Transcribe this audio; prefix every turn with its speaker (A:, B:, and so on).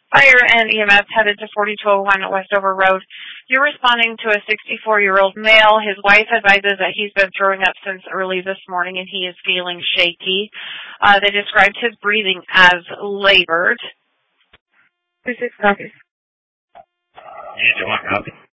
A: Fire and EMS headed to 4201 Westover Road. You're responding to a 64-year-old male. His wife advises that he's been throwing up since early this morning and he is feeling shaky. They described his breathing as labored. 26 copy.
B: Yeah, 1 copy.